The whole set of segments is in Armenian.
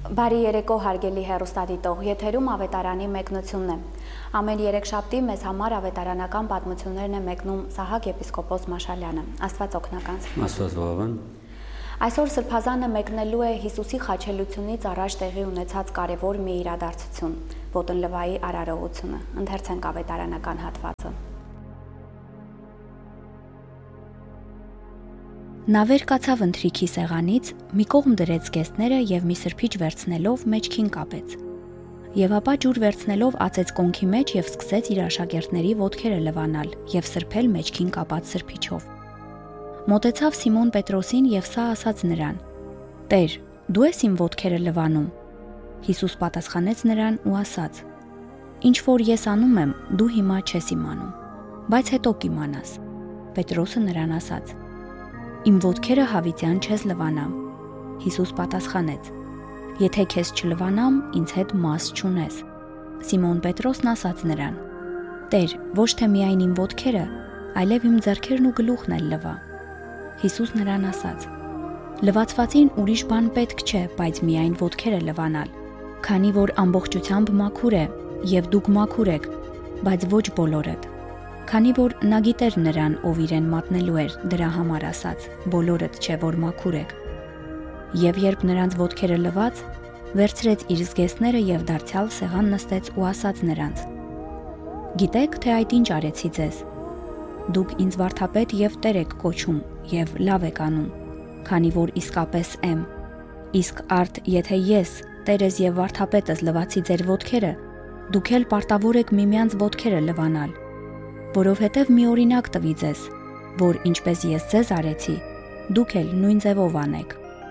Բարի երեկո հարգելի հեռուստադիտող, եթերում ավետարանի մեկնությունն է։ Ամեն երեքշաբթի մեզ համար ավետարանական պատմություններն է մեկնում Սահակ եպիսկոպոս Մաշալյանը։ Աստված օգնական։ Աստված բավական։ Այսօր Սրբազանը մեկնելու է Հիսուսի խաչելությունից առաջ տեղի ունեցած կարևոր մի իրադարձություն՝ Ոտնլվայի արարողությունը։ Ընթերցենք ավետարանական հատվածը։ Նա վեր կացավ ընթրիքի սեղանից, մի կողմ դրեց կեստները և մի սրբիչ վերցնելով մեջքին կապեց։ Եվ ապա ջուր վերցնելով ածեց կոնքի մեջ և սկսեց իր աշակերտների ոտքերը լվանալ և սրբել մեջքին կապած սրբիչով։ Մոտեցավ Սիմոն Պետրոսին և սա ասաց նրան. «Տեր, դու ես իմ ոտքերը լվանում»։ Հիսուս պատասխանեց նրան ու ասաց. «Ինչ որ ես անում եմ, դու հիմա չես իմանում, բայց հետո կիմանաս»։ Պետրոսը նրան ասաց. «Իմ ոտքերը հավիտյան չես լվանամ»։ Հիսուս պատասխանեց. «Եթե քեզ չլվանամ, ինձ հետ մաս չունես»։ Սիմոն Պետրոսն ասաց նրան. «Տեր, ոչ թե միայն իմ ոտքերը, այլև իմ ձեռքերն ու գլուխն էլ լվա»։ Հիսուս նրան ասաց. «Լվացվածին ուրիշ բան պետք չէ, բայց միայն ոտքերը լվանալ, քանի որ ամբողջությամբ մաքուր է, և դուք մաքուր եք, բայց ոչ բոլորդ»։ Քանի որ նա գիտեր նրան, ով իրեն մատնելու էր, դրա համար ասաց. «Բոլորդ չէ, որ մաքուր եք»։ Եվ երբ նրանց ոտքերը լվաց, վերցրեց իր զգեստները և դարձյալ սեղան նստեց ու ասաց նրանց. «Գիտեք, թե այդ ինչ արեցի ձեզ։ Դուք ինձ վարդապետ և Տեր եք կոչում և լավ եք անում, քանի որ իսկապես եմ։ Իսկ արդ եթե ես, Տերս և վարդապետս լվացի ձեր ոտքերը, դուք էլ պարտավոր եք միմյանց ոտքերը լվանալ, որովհետև մի օրինակ տվի ձեզ, որ ինչպես ես ձեզ արեցի, դուք էլ նույն ձևով անեք»։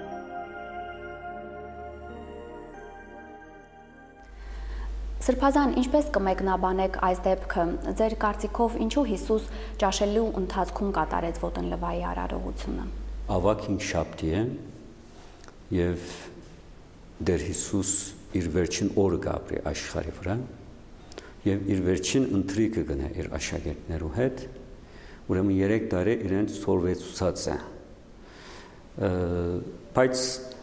Սրբազան, ինչպես կմեկնաբանեք այս դեպքը, ձեր կարծիքով ինչու Հիսուս ճաշելու ընթացքում կատարեց Ոտնլվայի արարողությունը։ Ավագ հինգշաբթի է և դեր Հիսուս իր վերջին օրը կապրի աշխարհի վրա և իր վերջին ընթրիքը գնա իր աշակերտներու հետ, ուրեմն 3 տարի իրենց սորվեցուցած է։ Բայց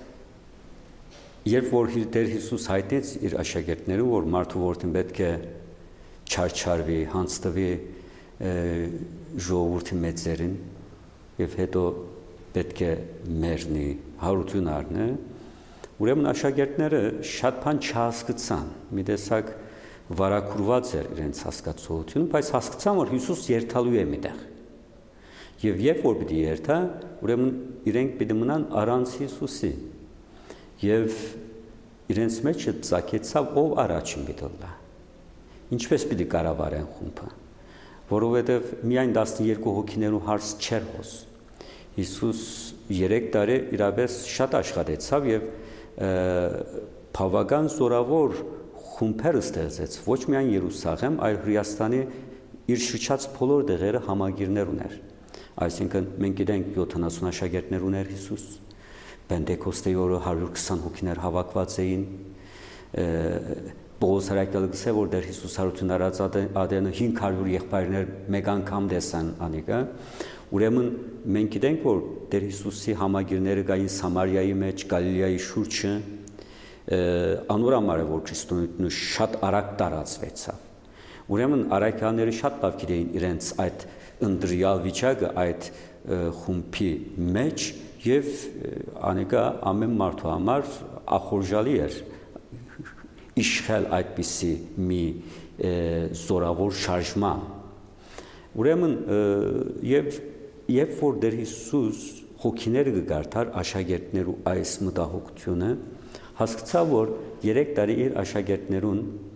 երբ որ դեր Հիսուս հայտնեց իր աշակերտներուն, որ մարդու որդին պետք է չարչարվի, հանձնվի ժողովրդի մեծերին և հետո պետք է մեռնի, հարություն առնի, ուրեմն աշակերտները շատ բան չհասկացան, մի տեսակ վարակուրված էր իրենց հասկացողությունը, բայց հասկացան, որ Հիսուս երթալու է միտեղ։ Եվ երբ որ պիտի երթա, ուրեմն իրենք պիտի մնան առանց Հիսուսի։ Եվ իրենց մեջ ծագեցավ ով առաջին պիտի լա։ Ինչպես պիտի կառավարեն խումբը, որովհետև միայն 12 հոգիներու հարց չէր հոս։ Հիսուս 3 տարի իրապես շատ աշխատեցավ եւ բավական զորավոր խումբեր ստեղծեց, ոչ միայն Երուսաղեմ, այլ Հրեաստանի իր շրջած բոլոր տեղերը համագիրներ ուներ։ Այսինքն մենք գիտենք 70 աշակերտներ ուներ Հիսուս, Պենտեկոստեի օրը 120 հոգիներ հավաքված էին, Պողոս հրաշքյալը գսե, որ դեր Հիսուս հարություն արած ադենը 500 եղբայրներ մեկ անգամ տեսան անիկա, ուրեմն մենք գիտենք, որ դեր Հիսուսի համագիրները կային Սամարիայի մեջ, Գալիլեայի շուրջը, անոր համար է, որ քրիստոնեությունը շատ արագ տարածվեցավ։ Ուրեմն արաքյանները շատ լավ գիտեին իրենց այդ ընտրյալ վիճակը այդ խումբի մեջ և անիկա ամեն մարդու համար ախորժալի էր իշխել այդպիսի մի զորավոր շարժման։ Ուրեմն երբ որ դեր Հիսուս հոգիները կգարթար աշակերտներու այս մտահոգությունը, հասկացավ, որ 3 տարի իր աշակերտներուն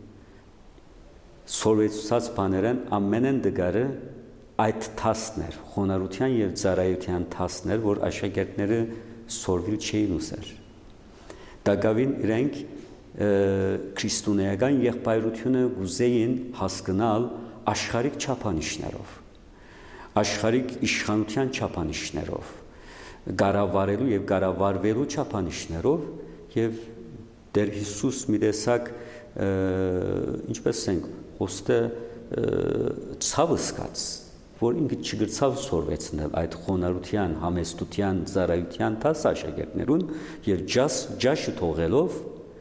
սորվեցուցած բաներեն ամենեն դգարը այդ թասներ, խոնարհության և ծառայության թասներ, որ աշակերտները սորվել չէին ուսեր։ Դակավին իրենք քրիստոնեական եղբայրությունը ուզեին հասկանալ աշխարհիկ չափանիշներով, աշխարհիկ իշխանության չափանիշներով, կառավարելու և կառավարվելու չափանիշներով և դեր Հիսուս մի տեսակ ինչպես ասենք, ոստը ցավը սկաց, որ ինքը չգրցավ սորվեցնել այդ խոնարհության, համեստության, ծառայության տաս աշակերտներուն եւ ջաշը թողելով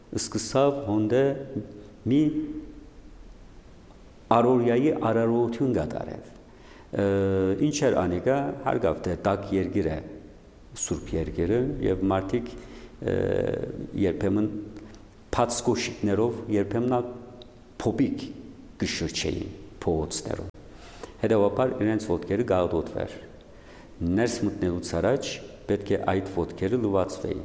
սկսավ հոնդե մի արորյայի արարողություն կատարել։ Ինչ էր անիկա, հարգավ թե տակ երգիր է, սուրբ երգերը, և մարդիկ երբեմն փած կոշիկներով, երբեմն փոբիկ կշրջեին փողոցներում։ Հետևաբար իրենց ոտքերը գաղդոտվեր։ Ներս մտնելուց առաջ պետք է այդ ոտքերը լվացվեին։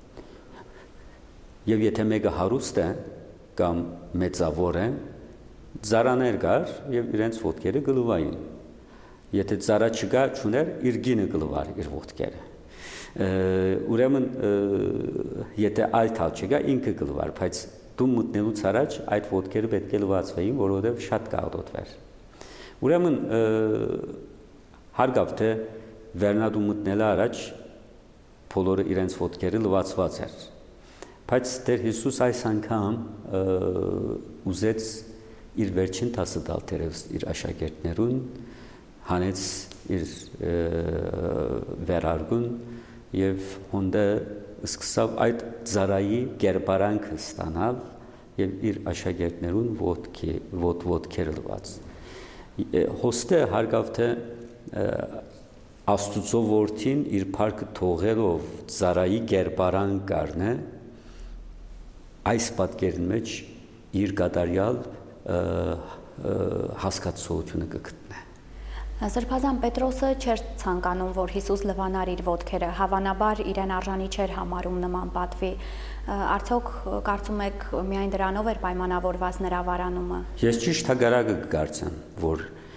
Եվ եթե մեկը հարուստ է կամ մեծավոր է, ծարաներ կար և իրենց ոտքերը կլվային։ Եթե ծարա չկա, չուներ, իր գինը կլվար իր ոտքերը։ Ուրեմն եթե այլ թալ չկա, ինքը կլվար, բայց դու մտնելուց առաջ այդ ոտքերը պետք է լվացվեին, որովհետև շատ կաղդոտվեր։ Ուրեմն հարգավ թե վերնադու մտնելը առաջ բոլորը իրենց ոտքերը լվացված էր։ Բայց Տեր Հիսուս այս անգամ ուզեց իր վերջին տասը տալ թերևս իր աշակերտներուն, հանեց իր վերարգուն և հոնդե սկսավ այդ ծարայի կերպարանքը ստանալ և իր աշակերտներուն ոտքերը լված։ Հոստե հարգավ թե Աստուծո որդին իր փառքը թողելով ծարայի կերպարան կառնե, այս պատկերն մեջ իր կատարյալ հասկացությունը կգտնե։ Սրբազան Պետրոսը չէր ցանկանում, որ Հիսուս լվանար իր ոտքերը, հավանաբար իրեն արժանի չէր համարում նման պատվի։ Արդյոք կարծում եք միայն դրանով էր պայմանավորված նրա վարանումը։ Ես ճիշտ հակառակը կկարծեմ, որ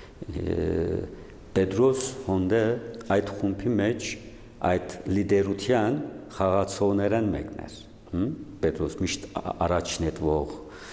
Պետրոս հոնդե այդ խումբի մեջ այդ լիդերության խաղացողներն մեկն էր։ Պետրոս միշտ առաջնետվող,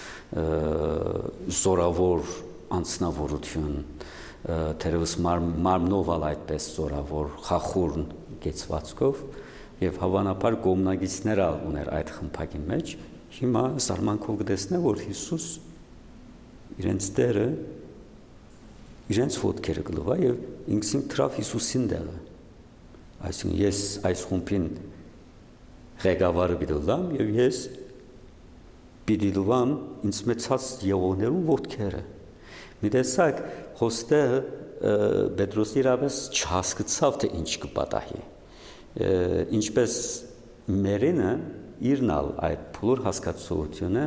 զորավոր անձնավորություն, թերևս մարմնով այդպես զորավոր, խախուրն գեցվածքով և հավանաբար կողմնակիցներ ուներ այդ խմբակի մեջ, հիմա զարմանքով կտեսնե, որ Հիսուս իրենց Տերը իրենց ոտքերը կլվա և ինքսին թրավ Հիսուսին դելը։ Այսինքն ես այս խումբին ղեկավարը պիտի լվամ և ես պիտի լվամ ինձ մեծած եղողներուն ոտքերը։ Մի տեսակ հոստեղը Պետրոսի իրապես չհասկացավ, թե ինչ կպատահի։ Ինչպես մերինը իրնալ այդ բոլոր հասկացությունը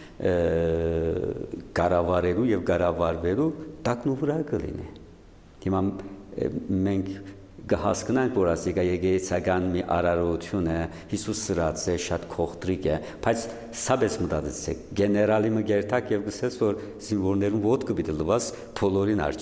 կառավարելու և կառավարվելու տակնու վրա կլինի։ Հիմա մենք կհասկանանք, որ ասիկա եկեղեցական մի արարողություն է, Հիսուս սրած է, շատ քողտրիկ է, բայց սաբես մտածեցեք, գեներալի մգերտակ և գսես, որ զինվորներուն ոտքը պիտի լվաս բոլորին առջև։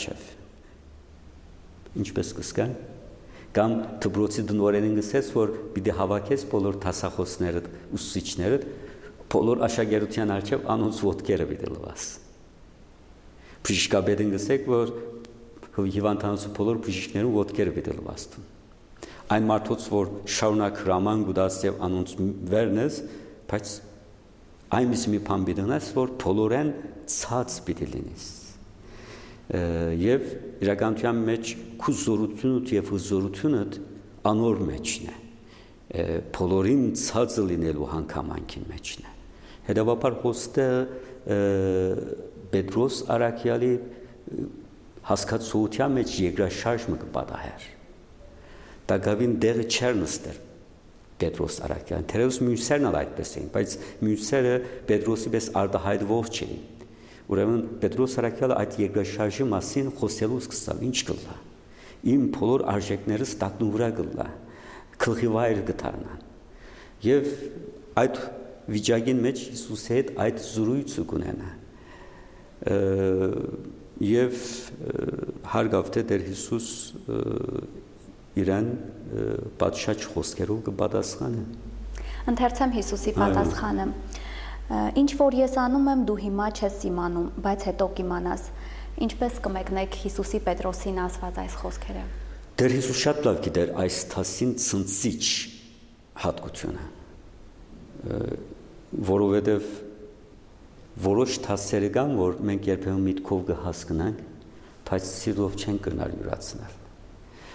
Ինչպես կսկան։ Կամ դպրոցի դնորենին գսես, որ պիտի հավաքես բոլոր դասախոսներդ, ուսուցիչներդ, բոլոր աշակերտության առջև անոնց ոտքերը պիտի լվաս։ Բժշկապետին գսեք, որ հիվանդանոցի բոլոր բժիշկներուն ոտքերը պիտի լվաս։ Այն մարդոց, որ շարունակ հրաման գուտաս և անոնց վերնես, բայց այնպես մի բան պիտի ունես, որ բոլորեն ցած պիտի լինես։ Եվ իրականության մեջ քու զորությունդ և հզորությունդ անոր մեջն է, բոլորին ցածը լինելու հանգամանքի մեջն է։ Հետևաբար հոստը Պետրոս առաքյալի հասկացության մեջ երկրաշարժը կպատահեր։ Տակավին դեղը չեր նստեր Պետրոս առաքյալին, թերևս մյուսերն էլ այդպես էին, բայց մյուսերը Պետրոսի պես արտահայտվող չէին։ Ուրեմն Պետրոս առաքյալը այդ երկրաշարժի մասին խոսելու սկսավ, ինչ կլա։ Իմ բոլոր արժեքներս տակնու վրա կլա, գլխի վայր կդառնան։ Եվ այդ վիճակին մեջ Հիսուսի հետ այդ զրույցը կունենա։ Եվ հարգավ թե Տեր Հիսուս իրան պատշաճ խոսքերով կպատասխանը։ Ընթերցեմ Հիսուսի պատասխանը։ Ինչ որ ես անում եմ, դու հիմա չես իմանում, բայց հետո կիմանաս։ Ինչպես կմեկնեք Հիսուսի Պետրոսին ասված այս խոսքերը։ Տեր Հիսուս շատ լավ գիտեր այս թասին ցնցիչ հատկությունը, որովհետև որոշ թասերը կան, որ մենք երբեմն միտքով կհասկանանք, բայց սիրտով չենք կրնար յուրացնել։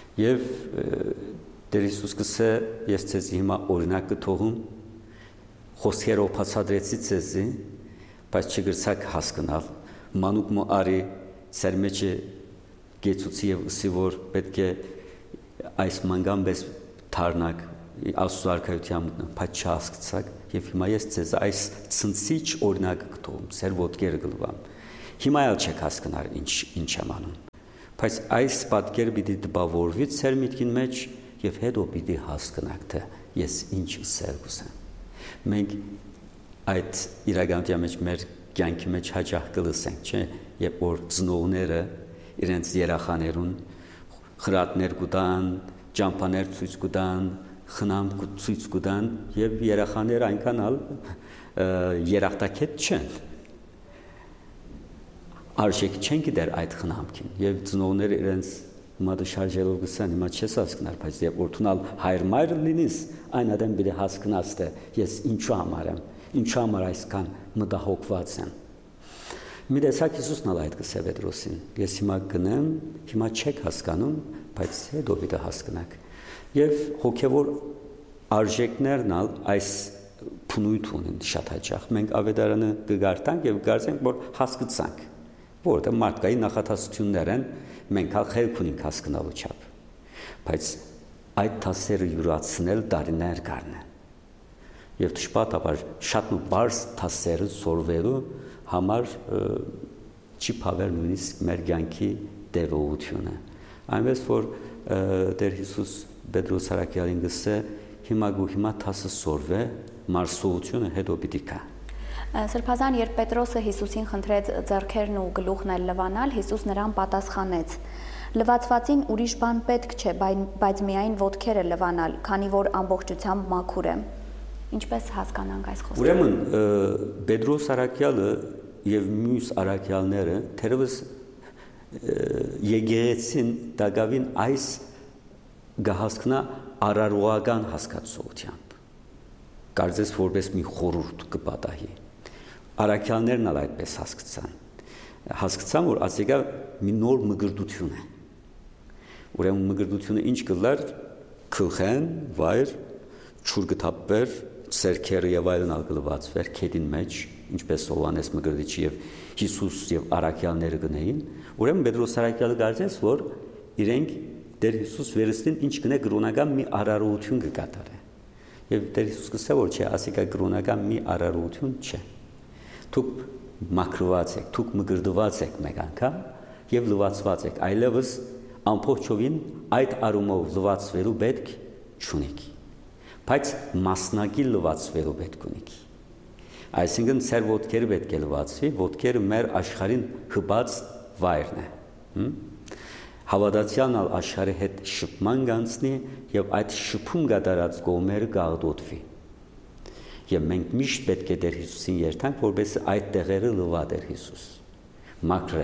Եվ Տեր Հիսուս կսե, ես ձեզ հիմա օրինակ կթողում, խոսքերով բացատրեցի ցեզի, բայց չգրցակ հասկանալ, մանուկ մո արի ծեր մեջը գեցուցի եւ ըսի որ պետք է այս մանգամբես թարնակ Աստծո արքայության բայց չհասկացակ եւ հիմա ես ցեզ այս ցնցիչ օրինակը կտում, ծեր ոտքերը գլվամ։ Հիմա էլ չեք հասկանալ ինչ եմ անում։ Բայց այս պատկերը պիտի դպավորվի ծեր միտքին մեջ եւ հետո պիտի հասկանաք թե ես ինչ ասել կուզեմ։ Մենք այդ իրականության մեջ մեր կյանքի մեջ հաճախ կլսենք, չէ՞, երբ որ ծնողները իրենց երախաներուն խրատներ կուտան, ճամփաներ ցույց կուտան, խնամ ցույց կուտան եւ երախաները այնքան ալ երախտակետ չեն։ Արժեք չեն գիտեր այդ խնամքին եւ ծնողները իրենց մատը շարժելով գսան հիմա չես հասկնար, բայց երբ որ թունալ հայր մայր լինես, այն ադեմ բիդի հասկնաս թե ես ինչու համար եմ, ինչու համար այսքան մտահոգված եմ։ Մի տեսակ Հիսուսն ալ այդ գսե Պետրոսին, ես հիմա գնեմ, հիմա չեք հասկանում, բայց հետո պիտի հասկանաք։ Եվ հոգևոր արժեքներն ալ այս փնույթ ունեն շատ հաճախ։ Մենք ավետարանը կգարտանք եւ կարծենք որ հասկացանք, որտեղ մարդկային նախատեսություններ են, մենք ալ խելք ունենք հասկանալու չափ։ Բայց այդ դասերը յուրացնել տարիներ կառնեն։ Եվ դժբախտաբար շատ ու բարձ դասերը սորվելու համար չի փավել նույնիսկ մեր կյանքի տևողությունը։ Այնպես որ Տեր Հիսուս Պետրոս Արաքյալին գսե հիմա դասը սորվե մարսողությունը հետո պիտի կա։ Սրբազան, երբ Պետրոսը Հիսուսին խնդրեց ձեռքերն ու գլուխն էլ լվանալ, Հիսուս նրան պատասխանեց. Լվացվածին ուրիշ բան պետք չէ, բայց միայն ոտքերը լվանալ, քանի որ ամբողջությամբ մաքուր է։ Ինչպես հասկանանք այս խոսքը։ Ուրեմն Պետրոս Արաքյալը եւ մյուս արաքյալները թերևս եկեղեցին դակավին այս գահասկնա արարողական հասկացությունությամբ։ Կարծես որպես մի խորհուրդ կպատահի։ Արաքյալներն ալ այդպես հասկացան, որ ասիկա մի նոր մգրդություն է։ Ուրեմն մգրդությունը ինչ կլար քլխեն, վայր, ճուր գտապեր, սերքերը եւ այլն ալ գլվածվեր քեդին մեջ, ինչպես Հովհաննես մգրդիչը եւ Հիսուս եւ արաքյալները գնային։ Ուրեմն Պետրոս Արաքյալը կարծես, որ իրենք Տեր Հիսուս վերստին ինչ գնե գրոնական մի արարողություն կկատարե։ Եվ Տեր Հիսուս կսե որ չէ, ասիկա գրոնական մի արարողություն չէ։ Դուք մաքրված եք, դուք մգրդված եք մեկ անգամ եւ լվացված եք, այլևս ամբողջովին այդ արումով լվացվելու պետք չունեք։ Բայց մասնակի լվացվելու պետք ունեք։ Այսինքն ծեր ոտքերը պետք է լվացվի, ոտքերը մեր աշխարհին հպած վայրն է։ Հավատացյալն ալ աշխարհի հետ շփման գանցնի եւ այդ շփում գդարած կողմերը գաղդոտվի։ Եվ մենք միշտ պետք է Տեր Հիսուսին երթանք, որպես այդ տեղերը լվա Տեր Հիսուս։ Մաքրե։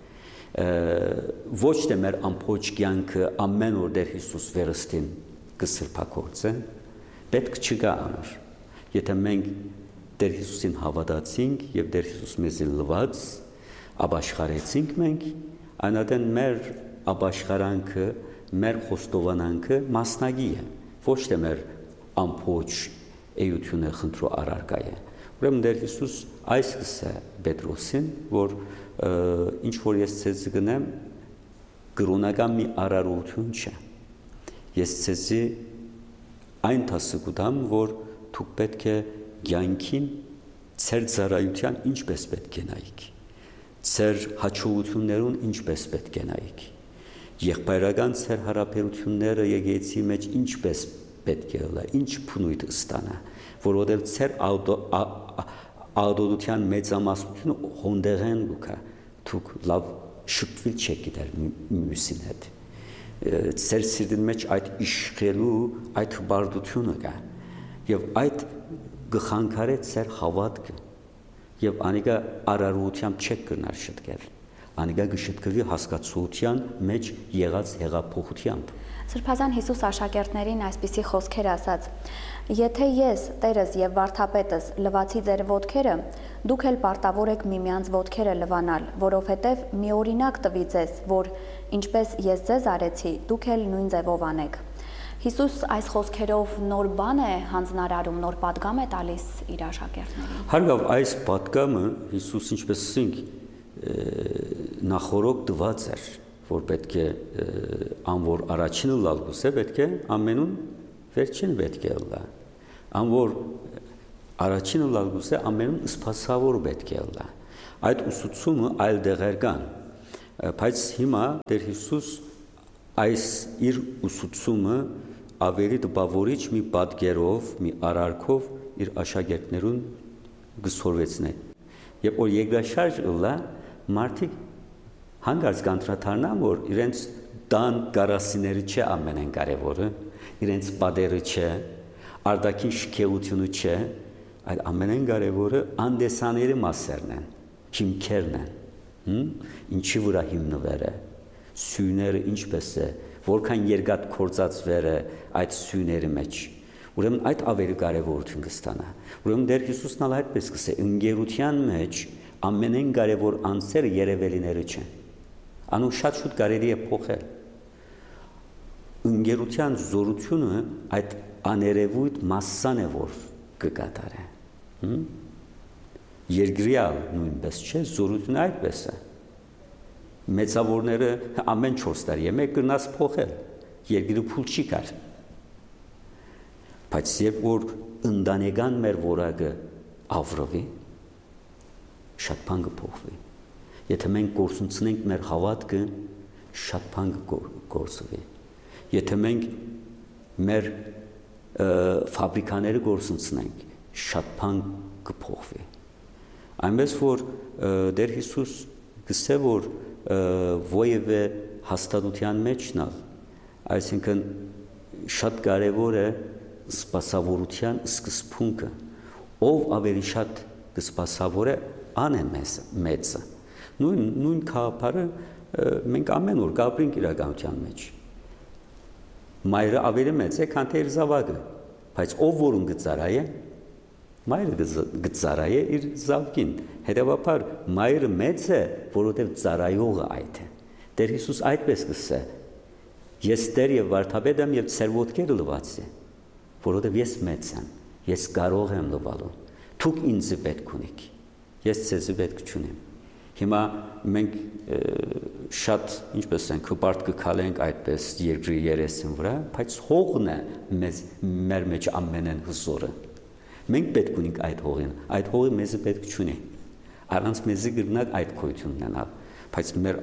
Ոչ թե մեր ամբողջ կյանքը ամեն օր Տեր Հիսուս վերստին կսրբակորձե, պետք չկա անոր։ Եթե մենք Տեր Հիսուսին հավատացինք եւ Տեր Հիսուս մեզի լվաց, ապաշխարեցինք մենք, այնադեն մեր ապաշխարանքը, մեր խոստովանանքը մասնագի է, ոչ թե մեր ամբողջ էությունը խնդրու առարկա է։ Ուրեմն Տեր Հիսուս այս կսե Պետրոսին, որ ինչ որ ես ցեզ գնեմ գրոնական մի արարողություն չէ։ Ես ցեզի այն տասը կուտամ, որ դուք պետք է կյանքին ծեր ծառայության ինչպես պետք է նայեք, ծեր հաջողություններուն ինչպես պետք է նայեք, եղբայրական ծեր հարաբերությունները եկեղեցի մեջ ինչպես պետք է լա, ինչ փնույթ ստանա, որովհետև ծեր ադոդության մեծամասնությունը հոնդեղեն լուկա, դուք լավ շփվել չեք գիտեր մյուսին հետ։ Ծեր սիրտին մեջ այդ իշխելու այդ բարդությունը կա, եւ այդ գխանքարե ծեր հավատքը, եւ անիկա արարողությամբ չեք կրնար շտկել, անիկա գշտկվի հասկացության մեջ եղած հեղափոխությամբ։ Սրբազան Հիսուս աշակերտներին այսպիսի խոսքեր ասաց. Եթե ես, Տերս եւ վարդապետս լվացի ձեր ոտքերը, դուք էլ պարտավոր եք միմյանց ոտքերը լվանալ, որովհետեւ մի օրինակ տվի ձեզ, որ ինչպես ես ձեզ արեցի, դուք էլ նույն ձևով անեք։ Հիսուս այս խոսքերով նոր բան է հանձնարարում, նոր պատգամ է տալիս իր աշակերտներին։ Հարգավ, այս պատգամը Հիսուս ինչպես ասենք նախորոք դված էր, որ պետք է ան որ առաջինը լալ գուս է, պետք է ամենուն վերջին պետք է լա։ Ան որ առաջինը լալ գուս է, ամենուն սպասավոր պետք է լա։ Այդ ուսուցումը այլ դեղեր կան, բայց հիմա Տեր Հիսուս այս իր ուսուցումը ավելի տպավորիչ մի պատկերով, մի արարքով իր աշակերտներուն գսորվեցնե։ Երբ որ երկրաշարժ ըլլա, մարդիկ հանգարց կանտրաթարնան, որ իրենց տան գարասիները չէ ամենեն կարևորը, իրենց պատերը չէ, արտաքին շքեղությունը չէ, այլ ամենեն կարևորը անդեսաների մասերն են, հիմքերն են, ինչի վրա հիմնվեր է, սյուները ինչպես է, որքան երկաթ կործածվեր է այդ սյուների մեջ։ Ուրեմն այդ ավելի կարևորություն կստանա։ Ուրեմն Տեր Հիսուսն ալ այդպես կսե, ընկերության մեջ ամենեն կարևոր անձերը երևելիները չեն։ Անուն շատ շուտ կարելի է փոխել։ Ընկերության զորությունը այդ աներևույթ մասսան է, որ կկատարե։ Երկրյալ նույնպես չէ, զորությունը այդպես է։ Մեծավորները ամեն 4 տարի մեկ կրնաս փոխել, երկիրը փուլ չի կար։ Բայց երբ որ ընտանեկան մեր որակը ավրվի, շատ բան կփոխվի։ Եթե մենք գործունեենք մեր հավատքը, շատ բան կգործվի։ Եթե մենք մեր ֆաբրիկաները գործունեենք, շատ բան կփոխվի։ Այնպես որ Տեր Հիսուս գսե որ ովևէ հաստատության մեջնալ, այսինքն շատ կարևոր է սպասավորության սկզբունքը, ով ավելի շատ կսպասավոր է, ան է մեծը։ Նույն քաղաքարը մենք ամեն օր կապրենք իրականության մեջ։ Մայրը ավելի մեծ է, քան թե իր զավակը, բայց ով որուն գծարայ է, մայրը գծարայ է իր զավկին։ Հետևաբար մայրը մեծ է, որովհետև ծարայողը այդ է։ Տեր Հիսուս այդպես կսե. Ես Տեր եւ վարդապետ եմ եւ ծեր ոտքերը լվացի, որովհետև ես մեծ եմ, ես կարող եմ լվալու։ Դուք ինձ պետք ունիք, ես ձեզ պետք չունեմ։ Հիմա մենք շատ, ինչպես ենք, հպարտ կքալենք այդպես երկրի երեսին վրա, բայց հողն է մեր մեջ ամենեն հզորը։ Մենք պետք ունենք այդ հողին, այդ հողը մեզ պետք չունի։ Առանց մեզ կգնանք այդ գոյությունն ունենալ, բայց մեր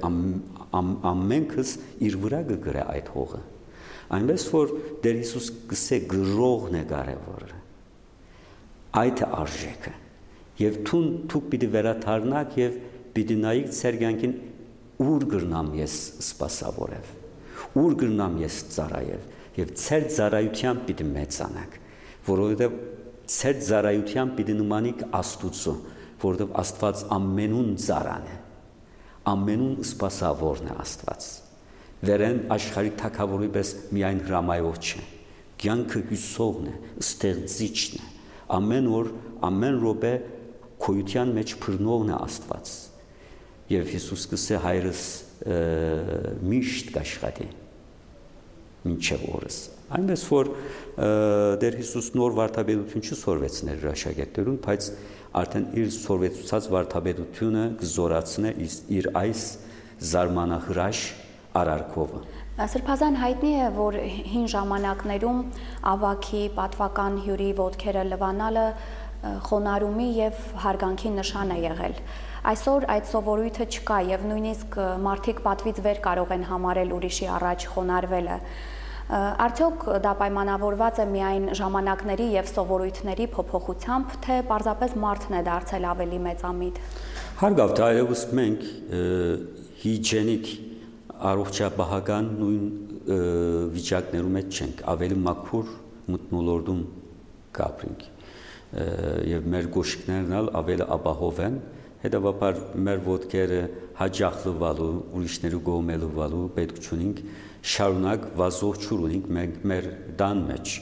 ամենքս իր վրա կգրե այդ հողը։ Այնպես որ Տեր Հիսուս գսե գրողն է կարևորը։ Այդ է արժեքը։ Եվ դուք պիտի վերադառնաք եւ պիտի նայեք ձեր կյանքին ուր գրնամ ես սպասավորել, ուր գրնամ ես ծառայել եւ ձեր ծառայությամբ պիտի մեծանաք, որովհետեւ ձեր ծառայությամբ պիտի նմանիք Աստուծո, որովհետեւ Աստված ամենուն ծառան է, ամենուն սպասավորն է Աստված։ Վերեն աշխարհի թագավորի պես միայն հրամայող չէ, կյանքը հյուսողն է, ստեղծիչն է, ամեն օր, ամեն րոպե քոյության մեջ բռնողն է Աստված։ Եվ Հիսուս կսե հայրս միշտ կաշխատի մինչև օրս։ Այնպես որ Տեր Հիսուս նոր վարդապետություն չսորվեցներ իր աշակերտներուն, բայց արդեն իր սորվեցուցած վարդապետությունը կզորացնե իր այս զարմանահրաշ արարքովը։ Սրբազան հայտնի է, որ հին ժամանակներում ավագի պատվական հյուրի ոտքերը լվանալը խոնարհումի եւ հարգանքի նշան է եղել։ Այսօր այդ սովորույթը չկա եւ նույնիսկ մարդիկ պատվից վեր կարող են համարել ուրիշի առաջ խոնարհվելը։ Արդյոք դա պայմանավորված է միայն ժամանակների եւ սովորույթների փոփոխությամբ, թե պարզապես մարդն է դարձել ավելի մեծամիտ։ Հարգավ, այլևս մենք հիջենիկ առողջապահական նույն վիճակներում չենք, ավելի մաքուր մթնոլորտում կապրենք եւ մեր գոշիկներն ավելի ապահով են, հետեւաբար մեր ոտքերը հաջող լվալու, ուրիշների կողմը լվալու պետք չունենք, շարունակ վազող ջուր ունենք մեր տան մեջ։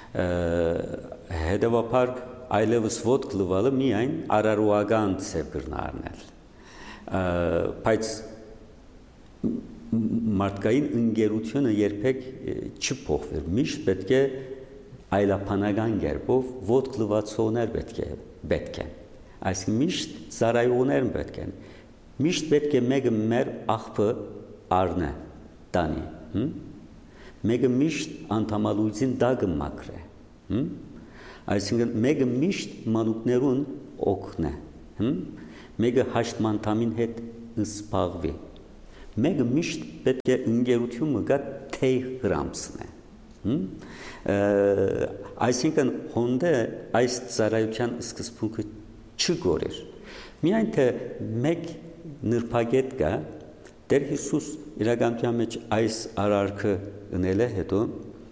Հետեւաբար այլևս ոտք լվալը միայն արարողական ծև կրնա առնել։ Բայց մարդկային ընկերությունը երբեք չփոխվի, միշտ պետք է այլապանական կերպով ոտք լվացողներ պետք է, այսինքն միշտ ծառայողներ պետք են, միշտ պետք է մեկը մեր աղբը առնե, տանի, մեկը միշտ անդամալույցին դագը մաքրե, այսինքն մեկը միշտ մանուկներուն օգնե, մեկը հաշտմանդամին հետ զբաղվի, մեկը միշտ պետք է ընկերությունը գա թեյ հրամցնե, այսինքն հոնդե այս ծառայության սկզբունքը չգորեր, միայն թե մեկ նրբագետ կա, Տեր Հիսուս իրականության մեջ այս արարքը ընել է հետո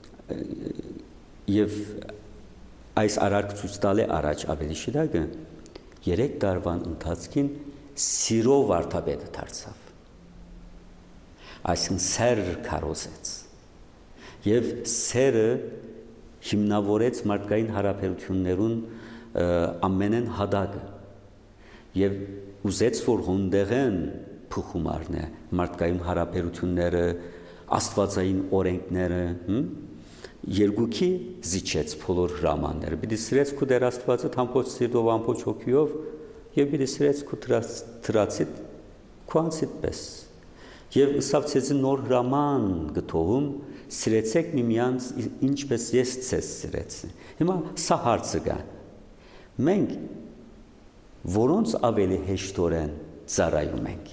և այս արարք ցույց տալ է առաջ ավելի շիրակը 3 տարվան ընթացքին սիրով վարդապետը դարձավ, այսինքն սեր քարոզեց և սերը հիմնավորեց մարդկային հարաբերություններուն ամենեն հադագը և ուզեց որ հոնդեղեն փոխում առնե մարդկային հարաբերությունները, աստվածային օրենքները, երկուքի զիջեց բոլոր հրամանները, պիտի սիրեց քո Տեր Աստվածը ամբողջ սիրտով, ամբողջ հոգիով և պիտի սիրեց քո թրացիդ քո անձիդ պես և ըսավ ցեզի նոր հրաման գտողում սիրեցեք միմյանց ինչպես ես ցեզ սիրեցի, հիմա սա հարցը կա, մենք որոնց ավելի հեշտորեն ծառայում ենք,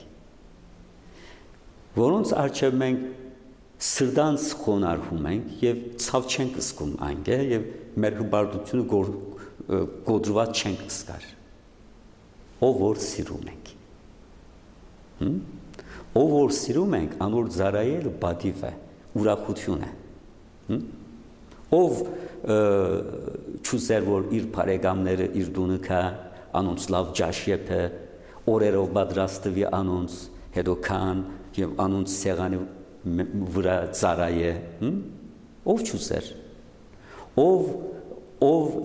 որոնց առջև մենք սրտանց խոնարհում ենք և ցավ չենք զգում այնտեղ և մեր հպարտությունը գոդրված չենք զգար, ով որ սիրում ենք, ով որ սիրում ենք, անոր ծառայելը պատիվ է, ուրախություն է, ով չուզեր որ իր բարեկամները իր տունը գա, անոնց լավ ջաշ եփե, օրերով պատրաստվի անոնց, հետո քան և անոնց սեղանի վրա ծառայե, ով չուզեր, ով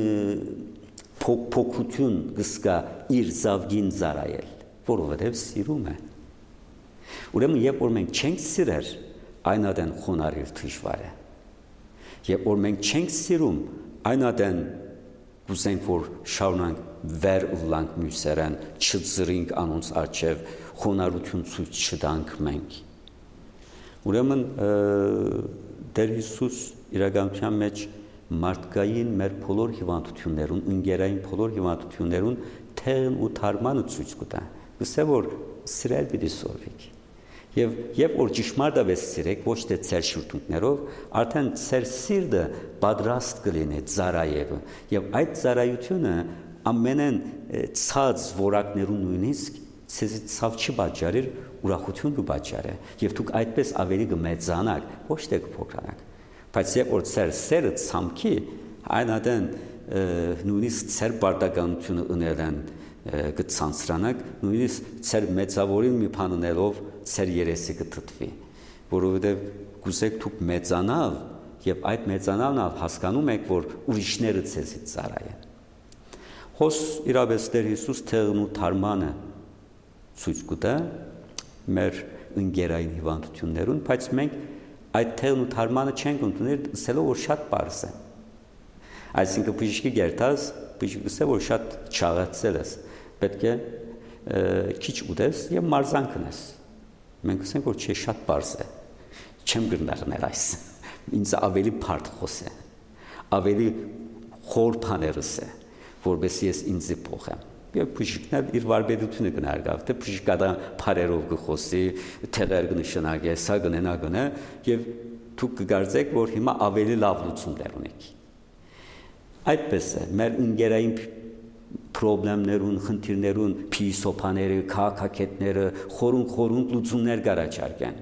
փոքրություն կզգա իր զավգին ծառայել, որովհետև սիրում է, ուրեմն երբ որ մենք չենք սիրեր, այնադեն խոնարհել դժվար է, երբ որ մենք չենք սիրում, այնադեն կուզենք որ շարունակ վեր ուլանք մյուսերեն, չձրինք անոնց առջև, խոնարհություն ցույց չտանք մենք, ուրեմն Տեր Հիսուս իրականության մեջ մարդկային մեր բոլոր հիվանդություններուն, ընկերային բոլոր հիվանդություններուն թեղն ու թարմանը ցույց կտա, գսե որ սիրել պիտի սովորեք, և երբ որ ճշմարտապես սիրեք, ոչ թե ձեր շուրթունքներով, արդեն ձեր սիրտը պատրաստ կլինի ծառայելու, և այդ ծառայությունը ամենեն ցած որակներուն նույնիսկ ցեզի ցավ չի պատճառեր, ուրախություն կպատճառե, և դուք այդպես ավելի կմեծանաք, ոչ թե կփոքրանաք, բայց երբ որ ձեր սերը ցամքի, այնադեն նույնիսկ ձեր պարտականությունը ընելեն կցանցրանաք, նույնիսկ ձեր մեծավորին մի բան ունելով ձեր երեսի կթթվի, որովհետև կուզեք դուք մեծանալ և այդ մեծանալն հասկանում եք, որ ուրիշները ձեզի ծառայեն։ Հոս իրապես Տեր Հիսուս թեղն ու թարմանը ցույց կտա մեր ընկերային հիվանդություններուն, բայց մենք այդ թեղն ու թարմանը չենք ընդունել, ասելով որ շատ պարզ է, այսինքն բժիշկի գերտած, բժիշկը ասե որ շատ չաղացել ես, պետք է քիչ ուտես և մարզան կնես, մենք ասենք որ չէ շատ պարզ է, չեմ գրնարնել այս, ինձ ավելի բարդ խոսե, ավելի խոր բաներս է, որպեսզի ես ինձի փոխեմ, և բժիշկն էլ իր վարպետությունը կնարգավ, թե բժիշկական բարերով կխոսի, թեղեր կնշանակե, սա կնենա կնե, և դուք կգարձեք, որ հիմա ավելի լավ լուծումներ ունեք։ Այդպես է, մեր ընկերային պրոբլեմներուն, խնդիրներուն, փիլիսոփաները, քաղաքակետները, խորուն լուծումներ կառաջարկեն։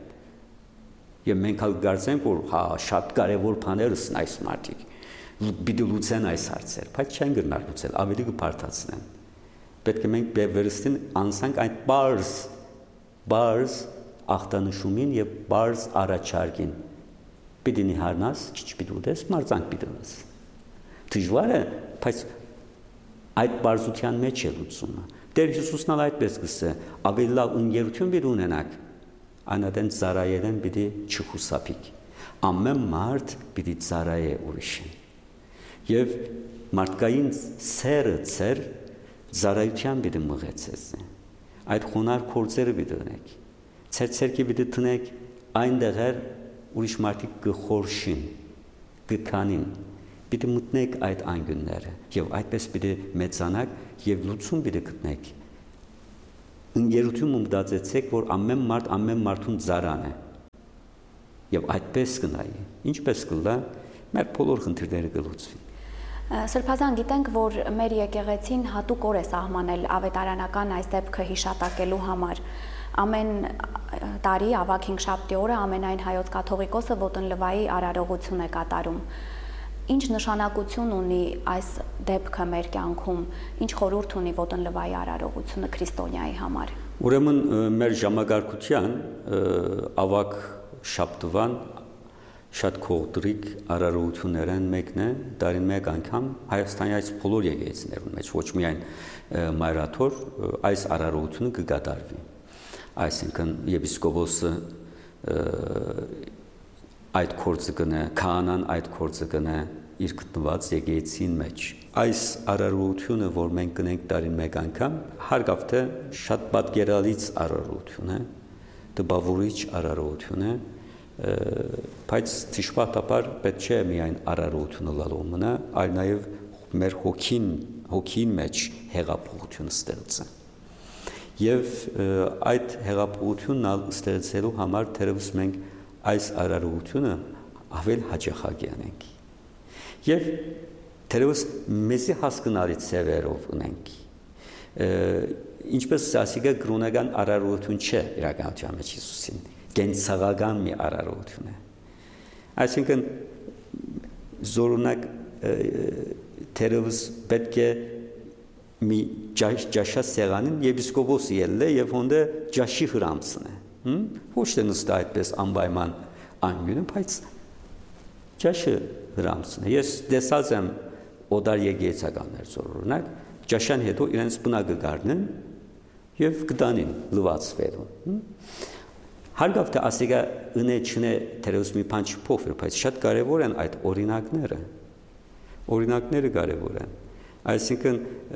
Եվ մենք հալ կգարձենք, որ հա շատ կարևոր բաներ են այս մարդիկ, պիտի լուծեն այս հարցեր, բայց չեն գնար լուծել, ավելի կբարդացնեն։ Պետք է մենք վերստին անցանք այդ բարձ ախտանշումին և բարձ առաջարկին։ Պիտի նիհարնաս, քիչ պիտի ուտես, մարզանք պիտի ունես։ Դժվար է, բայց այդ բարձության մեջ է լուծումը։ Տեր Հիսուսն այդպես գսե, ավելի լավ ընկերություն պիտի ունենաք, Այնադեն ծարայելեն պիտի չխուսափիկ։ Ամեն մարդ պիտի ծարայե ուրիշին։ Եվ մարդկային սերը ծեր ծարայության պիտի մղեցես։ Այդ խոնար գործերը պիտի ունեք։ Ձեր ցերկի պիտի տնեք այնտեղեր ուրիշ մարդիկ կխորշին, կքանին։ Պիտի մտնեք այդ անգյունները եւ այդպես պիտի մեծանաք եւ լուծում պիտի գտնեք։ Ընկերություն մտածեցեք, որ ամեն մարդուն ծարան է։ Եվ այդպես կնայի։ Ինչպես կլա, մեր բոլոր խնդիրները կլուծվին։ Սրբազան, գիտենք, որ մեր եկեղեցին հատուկ օր է սահմանել ավետարանական այս դեպքը հիշատակելու համար։ Ամեն տարի ավագ հինգշաբթի օրը ամենայն հայոց կաթողիկոսը ոտնլվայի արարողություն է կատարում։ Ինչ նշանակություն ունի այս դեպքը մեր կյանքում, ինչ խորհուրդ ունի ոտնլվայի արարողությունը քրիստոնյայի համար։ Ուրեմն մեր ժամագարկության ավագ շաբթվան շատ կողտրիկ արարողություններն մեկն է, դարին մեկ անգամ Հայաստանի այս բոլոր եկեղեցիներում մեջ ոչ միայն մայրաթոր այս արարողությունը կկատարվի։ Այսինքն եպիսկոպոսը այդ գործը կնե, քահանան այդ գործը կնե իր գտնված եկեղեցին մեջ։ Այս արարողությունը, որ մենք կնենք տարին մեկ անգամ, հարգավ թե շատ պատկերալից արարողություն է, տպավորիչ արարողություն է, բայց ճշմարտաբար պետք չէ միայն արարողությունը լալու մնա, այլ նաև մեր հոգին մեջ հեղափոխություն ստեղծել։ Եվ այդ հեղափոխությունն ստեղծելու համար թերևս մենք այս արարողությունը ավել հաճախակ անենք։ Եվ թերևս մեզի հասկանալի ծևերով ունենք։ Ինչպես ասիկա կրոնական արարողություն չէ իրականության մեջ Հիսուսին, կենցաղական մի արարողություն է։ Այսինքն զորունակ թերևս պետք է մի ջաշա սեղանին եպիսկոպոսը ելլե եւ հոնդե ջաշի հրամցն է։ Ոչ թե նստա այդպես անպայման անգյունը, բայց ջաշը հրամցն է։ Ես տեսած եմ օդար եկեղեցականներ զորունակ ջաշան հետո իրենց բնակը գարնեն եւ կտանին լվացվելուն։ Հարգավ թե ասիկա ընե չնե թերևս մի բան չփոխվի, բայց շատ կարեւոր են այդ օրինակները։ Օրինակները կարեւոր են։ Այսինքն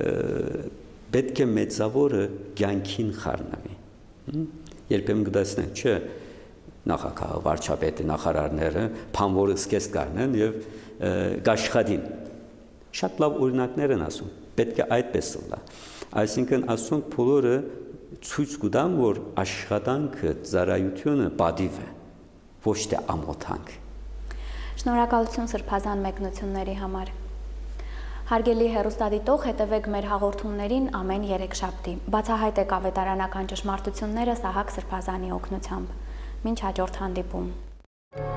պետք է մեծավորը կյանքին խառնվի։ Երբեմն կտեսնենք, չէ, նախագահը, վարչապետը, նախարարները բանվորը սկես կառնեն եւ կաշխատին։ Շատ լավ օրինակներ են ասում։ Պետք է այդպես լա։ Այսինքն ասում բոլորը ցույց կտան, որ աշխատանքը, ծառայությունը պատիվ է, ոչ թե ամոթանք։ Շնորհակալություն սրբազան մեկնությունների համար։ Հարգելի հեռուստադիտող, հետևեք մեր հաղորդումներին ամեն երեքշաբթի։ Բացահայտեք ավետարանական ճշմարտությունները Սահակ Սրբազանի օգնությամբ։ Մինչ հաջորդ հանդիպում։